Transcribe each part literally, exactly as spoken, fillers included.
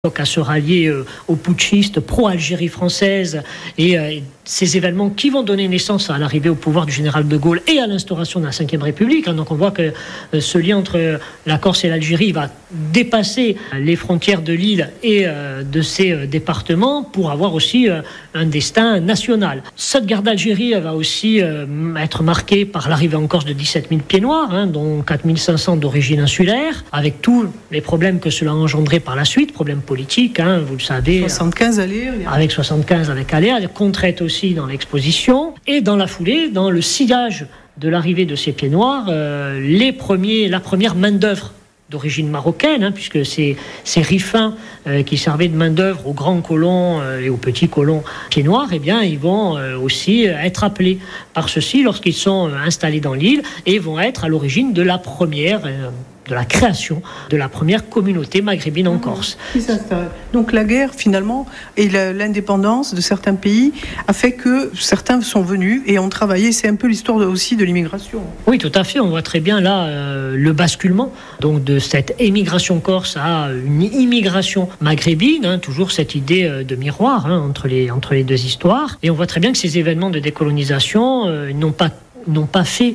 à se rallier euh, aux putschistes pro-Algérie française et euh, ces événements qui vont donner naissance à l'arrivée au pouvoir du général de Gaulle et à l'instauration de la cinquième République. Hein. Donc on voit que euh, ce lien entre la Corse et l'Algérie va dépasser les frontières de l'île et euh, de ses euh, départements pour avoir aussi euh, un destin national. Cette guerre d'Algérie va aussi euh, être marquée par l'arrivée en Corse de dix-sept mille pieds noirs, hein, dont quatre mille cinq cents d'origine insulaire, avec tous les problèmes que cela a engendré par la suite, problèmes politique, hein, vous le savez. soixante-quinze Aléa. Avec soixante-quinze avec Aléa, qu'on traite aussi dans l'exposition. Et dans la foulée, dans le sillage de l'arrivée de ces pieds noirs, euh, les premiers, la première main-d'œuvre d'origine marocaine, hein, puisque ces, ces rifins euh, qui servaient de main-d'œuvre aux grands colons euh, et aux petits colons pieds noirs, eh bien, ils vont euh, aussi être appelés par ceux-ci lorsqu'ils sont euh, installés dans l'île et vont être à l'origine de la première. Euh, de la création de la première communauté maghrébine en Corse. Donc la guerre, finalement, et l'indépendance de certains pays a fait que certains sont venus et ont travaillé. C'est un peu l'histoire aussi de l'immigration. Oui, tout à fait. On voit très bien là euh, le basculement donc, de cette émigration corse à une immigration maghrébine, hein, toujours cette idée euh, de miroir hein, entre, les, entre les deux histoires. Et on voit très bien que ces événements de décolonisation euh, n'ont pas, n'ont pas fait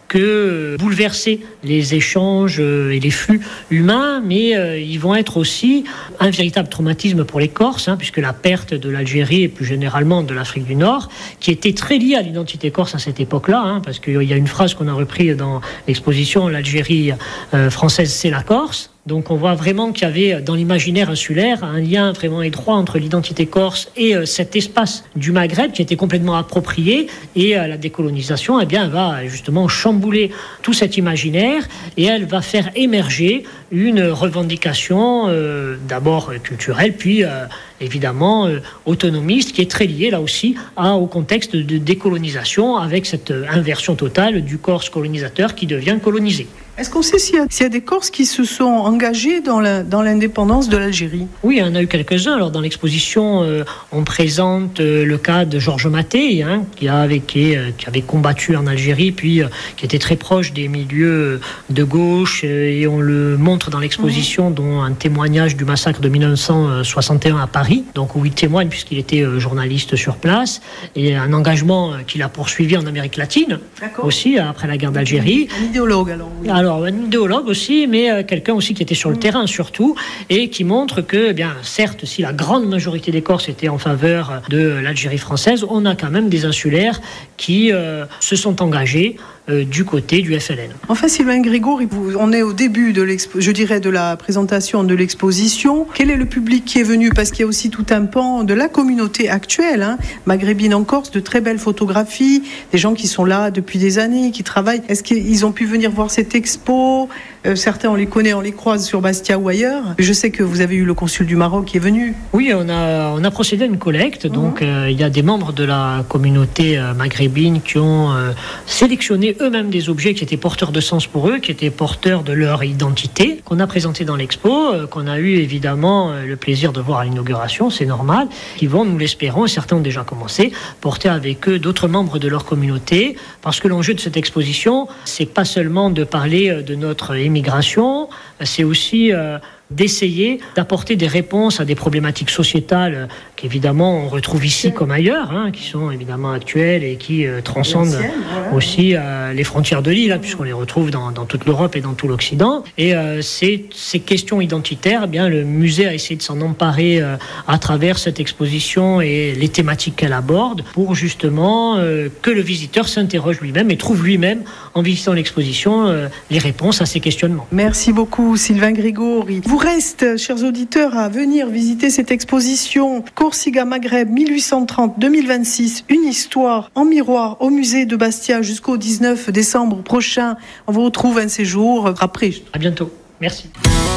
que bouleverser les échanges et les flux humains, mais euh, ils vont être aussi un véritable traumatisme pour les Corses, hein, puisque la perte de l'Algérie et plus généralement de l'Afrique du Nord, qui était très liée à l'identité corse à cette époque-là, hein, parce qu'il y a une phrase qu'on a reprise dans l'exposition « L'Algérie euh, française, c'est la Corse ». Donc on voit vraiment qu'il y avait dans l'imaginaire insulaire un lien vraiment étroit entre l'identité corse et euh, cet espace du Maghreb qui était complètement approprié, et euh, la décolonisation eh bien, elle va justement chambouler tout cet imaginaire et elle va faire émerger une revendication euh, d'abord culturelle puis euh, évidemment euh, autonomiste qui est très liée là aussi à, au contexte de décolonisation avec cette euh, inversion totale du Corse colonisateur qui devient colonisé. Est-ce qu'on sait s'il y a, s'il y a des Corses qui se sont engagés dans, la, dans l'indépendance de l'Algérie ? Oui, il y en a eu quelques-uns. Alors, dans l'exposition, euh, on présente euh, le cas de Georges Maté, hein, qui, avait, qui, euh, qui avait combattu en Algérie, puis euh, qui était très proche des milieux de gauche, euh, et on le montre dans l'exposition, mmh. dont un témoignage du massacre de dix-neuf cent soixante et un à Paris, donc où il témoigne puisqu'il était euh, journaliste sur place, et un engagement euh, qu'il a poursuivi en Amérique latine, D'accord. aussi, après la guerre d'Algérie. Un idéologue, alors. Oui. alors Alors, un idéologue aussi, mais euh, quelqu'un aussi qui était sur le terrain surtout, et qui montre que, eh bien, certes, si la grande majorité des Corses étaient en faveur de l'Algérie française, on a quand même des insulaires qui euh, se sont engagés euh, du côté du F L N. Enfin, Sylvain Grigori, on est au début de l'expo, je dirais, de la présentation de l'exposition. Quel est le public qui est venu ? Parce qu'il y a aussi tout un pan de la communauté actuelle, hein, maghrébine en Corse, de très belles photographies, des gens qui sont là depuis des années, qui travaillent. Est-ce qu'ils ont pu venir voir cette expo ? Euh, certains, on les connaît, on les croise sur Bastia ou ailleurs. Je sais que vous avez eu le consul du Maroc qui est venu. Oui, on a, on a procédé à une collecte. Mmh. Donc, euh, il y a des membres de la communauté euh, maghrébine qui ont euh, sélectionné eux-mêmes des objets qui étaient porteurs de sens pour eux, qui étaient porteurs de leur identité, qu'on a présenté dans l'expo, euh, qu'on a eu évidemment euh, le plaisir de voir à l'inauguration, c'est normal, qui vont, nous l'espérons, et certains ont déjà commencé, porter avec eux d'autres membres de leur communauté, parce que l'enjeu de cette exposition, c'est pas seulement de parler de notre immigration, c'est aussi euh, d'essayer d'apporter des réponses à des problématiques sociétales qu'évidemment on retrouve ici comme ailleurs, hein, qui sont évidemment actuelles et qui euh, transcendent ouais. aussi euh, les frontières de l'île, hein, puisqu'on les retrouve dans, dans toute l'Europe et dans tout l'Occident. Et euh, ces, ces questions identitaires, eh bien, le musée a essayé de s'en emparer euh, à travers cette exposition et les thématiques qu'elle aborde, pour justement euh, que le visiteur s'interroge lui-même et trouve lui-même, en visitant l'exposition, euh, les réponses à ces questionnements. Merci beaucoup Sylvain Grigori. Vous reste, chers auditeurs, à venir visiter cette exposition Corsica Maghreb mille huit cent trente à deux mille vingt-six, une histoire en miroir au musée de Bastia jusqu'au dix-neuf décembre prochain. On vous retrouve un séjour après. À bientôt. Merci.